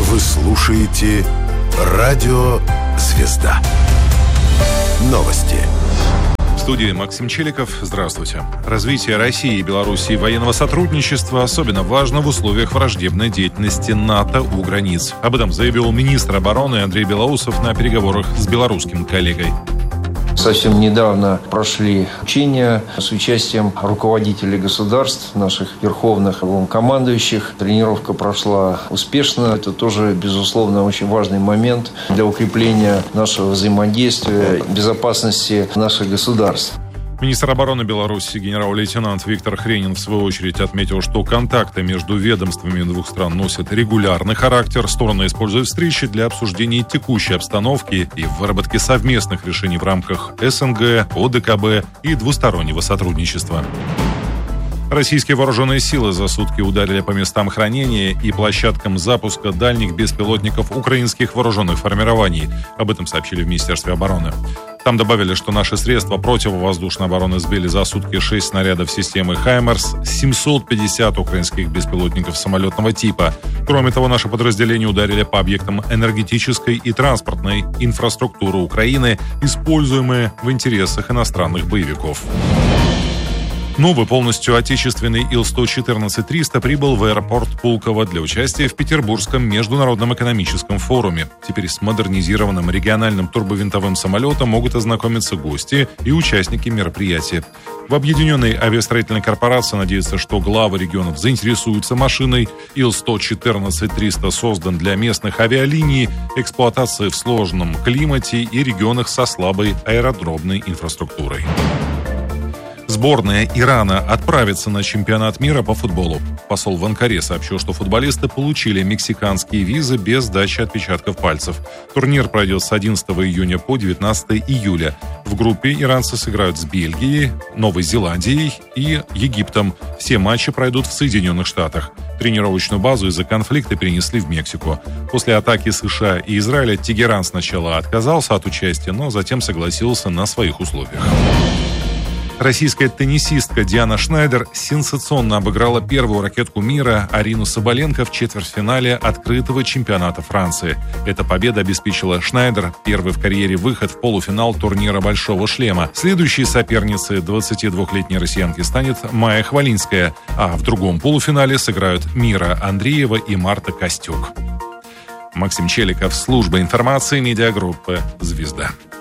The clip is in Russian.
Вы слушаете Радио «Звезда». Новости. В студии Максим Челиков. Здравствуйте. Развитие России и Белоруссии военного сотрудничества особенно важно в условиях враждебной деятельности НАТО у границ. Об этом заявил министр обороны Андрей Белоусов на переговорах с белорусским коллегой. Совсем недавно прошли учения с участием руководителей государств, наших верховных главнокомандующих. Тренировка прошла успешно. Это тоже, безусловно, очень важный момент для укрепления нашего взаимодействия, безопасности наших государств. Министр обороны Беларуси генерал-лейтенант Виктор Хренин в свою очередь отметил, что контакты между ведомствами двух стран носят регулярный характер. Стороны используют встречи для обсуждения текущей обстановки и выработки совместных решений в рамках СНГ, ОДКБ и двустороннего сотрудничества. Российские вооруженные силы за сутки ударили по местам хранения и площадкам запуска дальних беспилотников украинских вооруженных формирований. Об этом сообщили в Министерстве обороны. Там добавили, что наши средства противовоздушной обороны сбили за сутки 6 снарядов системы «Хаймарс», 750 украинских беспилотников самолетного типа. Кроме того, наши подразделения ударили по объектам энергетической и транспортной инфраструктуры Украины, используемые в интересах иностранных боевиков. Новый полностью отечественный Ил-114-300 прибыл в аэропорт Пулково для участия в Петербургском международном экономическом форуме. Теперь с модернизированным региональным турбовинтовым самолетом могут ознакомиться гости и участники мероприятия. В Объединенной авиастроительной корпорации надеются, что главы регионов заинтересуются машиной. Ил-114-300 создан для местных авиалиний, эксплуатации в сложном климате и регионах со слабой аэродромной инфраструктурой. Сборная Ирана отправится на чемпионат мира по футболу. Посол в Анкаре сообщил, что футболисты получили мексиканские визы без сдачи отпечатков пальцев. Турнир пройдет с 11 июня по 19 июля. В группе иранцы сыграют с Бельгией, Новой Зеландией и Египтом. Все матчи пройдут в Соединенных Штатах. Тренировочную базу из-за конфликта перенесли в Мексику. После атаки США и Израиля Тегеран сначала отказался от участия, но затем согласился на своих условиях. Российская теннисистка Диана Шнайдер сенсационно обыграла первую ракетку мира Арину Соболенко в четвертьфинале открытого чемпионата Франции. Эта победа обеспечила Шнайдер первый в карьере выход в полуфинал турнира «Большого шлема». Следующей соперницей 22-летней россиянки станет Майя Хвалинская, а в другом полуфинале сыграют Мира Андреева и Марта Костюк. Максим Челиков, служба информации медиагруппы «Звезда».